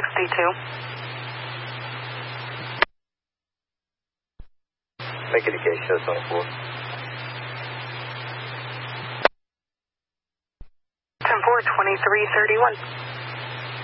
62. Make it a gauge show 24. 10-4, 2331.